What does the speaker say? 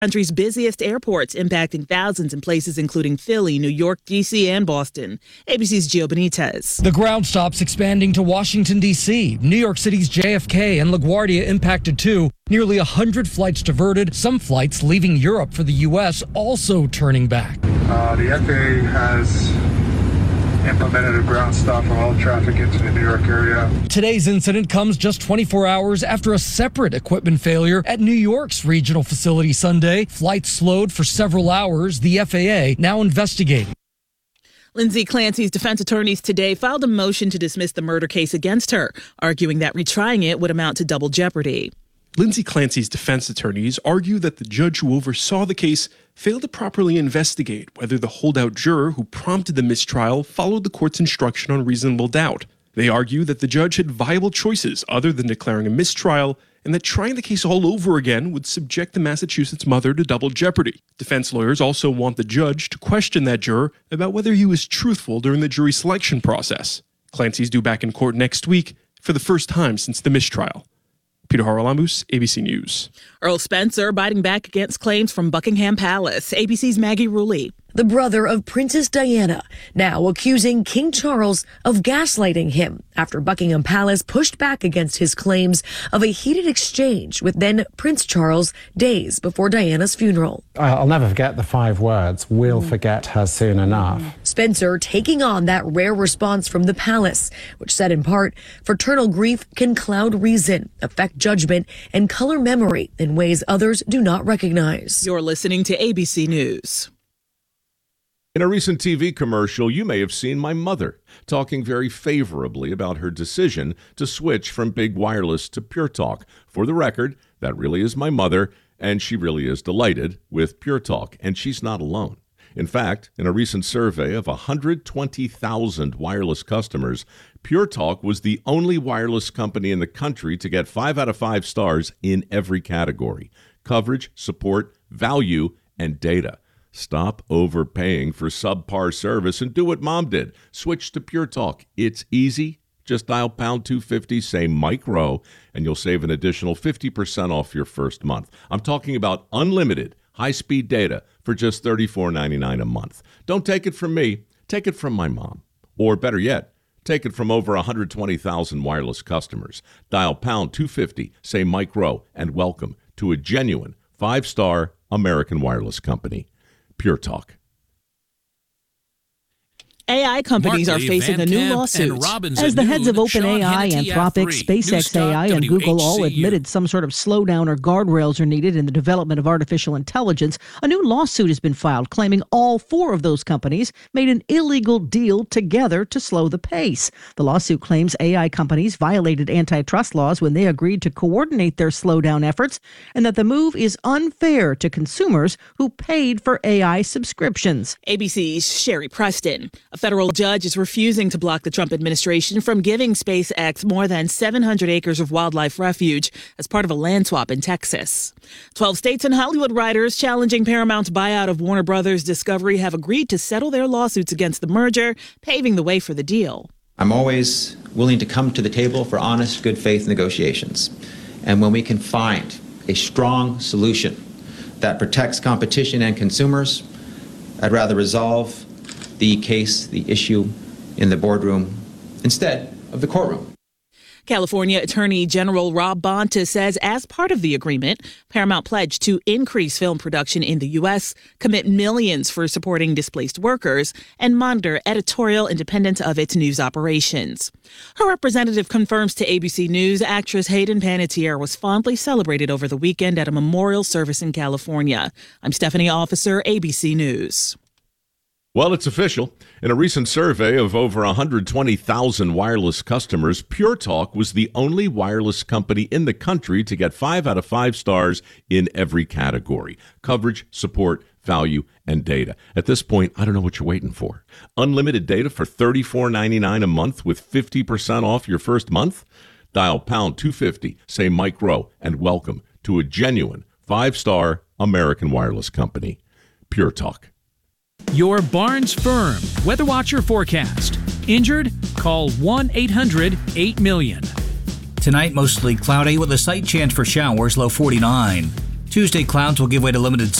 country's busiest airports, impacting thousands in places including Philly, New York, D.C., and Boston. ABC's Gio Benitez. The ground stops expanding to Washington, D.C. New York City's JFK and LaGuardia impacted too. Nearly 100 flights diverted, some flights leaving Europe for the U.S. also turning back. The FAA has implemented a ground stop for all traffic into the New York area. Today's incident comes just 24 hours after a separate equipment failure at New York's regional facility Sunday. Flights slowed for several hours. The FAA now investigating. Lindsay Clancy's defense attorneys today filed a motion to dismiss the murder case against her, arguing that retrying it would amount to double jeopardy. Lindsay Clancy's defense attorneys argue that the judge who oversaw the case failed to properly investigate whether the holdout juror who prompted the mistrial followed the court's instruction on reasonable doubt. They argue that the judge had viable choices other than declaring a mistrial, and that trying the case all over again would subject the Massachusetts mother to double jeopardy. Defense lawyers also want the judge to question that juror about whether he was truthful during the jury selection process. Clancy's due back in court next week for the first time since the mistrial. Peter Haralamus, ABC News. Earl Spencer biting back against claims from Buckingham Palace. ABC's Maggie Rulli. The brother of Princess Diana, now accusing King Charles of gaslighting him after Buckingham Palace pushed back against his claims of a heated exchange with then Prince Charles days before Diana's funeral. I'll never forget the 5 words, "We'll forget her soon enough." Spencer taking on that rare response from the palace, which said in part, fraternal grief can cloud reason, affect judgment, and color memory in ways others do not recognize. You're listening to ABC News. In a recent TV commercial, you may have seen my mother talking very favorably about her decision to switch from big wireless to Pure Talk. For the record, that really is my mother, and she really is delighted with Pure Talk, and she's not alone. In fact, in a recent survey of 120,000 wireless customers, Pure Talk was the only wireless company in the country to get 5 out of 5 stars in every category: coverage, support, value, and data. Stop overpaying for subpar service and do what Mom did. Switch to Pure Talk. It's easy. Just dial pound 250, say Mike Rowe, and you'll save an additional 50% off your first month. I'm talking about unlimited high-speed data for just $34.99 a month. Don't take it from me. Take it from my mom. Or better yet, take it from over 120,000 wireless customers. Dial pound 250, say Mike Rowe, and welcome to a genuine 5-star American wireless company. Pure Talk. AI companies are facing a new lawsuit. As the heads of OpenAI, Anthropic, SpaceX AI, and Google all admitted some sort of slowdown or guardrails are needed in the development of artificial intelligence, a new lawsuit has been filed claiming all 4 of those companies made an illegal deal together to slow the pace. The lawsuit claims AI companies violated antitrust laws when they agreed to coordinate their slowdown efforts, and that the move is unfair to consumers who paid for AI subscriptions. ABC's Sherry Preston. A federal judge is refusing to block the Trump administration from giving SpaceX more than 700 acres of wildlife refuge as part of a land swap in Texas. 12 states and Hollywood writers challenging Paramount's buyout of Warner Brothers Discovery have agreed to settle their lawsuits against the merger, paving the way for the deal. I'm always willing to come to the table for honest, good faith negotiations. And when we can find a strong solution that protects competition and consumers, I'd rather resolve the case, the issue in the boardroom instead of the courtroom. California Attorney General Rob Bonta says as part of the agreement, Paramount pledged to increase film production in the U.S., commit millions for supporting displaced workers, and monitor editorial independence of its news operations. Her representative confirms to ABC News actress Hayden Panettiere was fondly celebrated over the weekend at a memorial service in California. I'm Stephanie Officer, ABC News. Well, it's official. In a recent survey of over 120,000 wireless customers, Pure Talk was the only wireless company in the country to get 5 out of 5 stars in every category: coverage, support, value, and data. At this point, I don't know what you're waiting for. Unlimited data for $34.99 a month with 50% off your first month? Dial pound 250, say Mike Rowe, and welcome to a genuine 5-star American wireless company. Pure Talk. Your Barnes Firm Weather Watcher forecast. Injured? Call 1-800-8-million. Tonight, mostly cloudy with a slight chance for showers, low 49. Tuesday, clouds will give way to limited